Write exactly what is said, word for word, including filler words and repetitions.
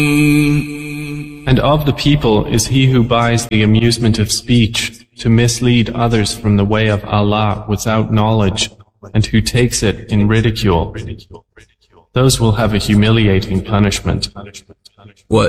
And of the people is he who buys the amusement of speech to mislead others from the way of Allah without knowledge, and who takes it in ridicule. Those will have a humiliating punishment. وَإِنَّ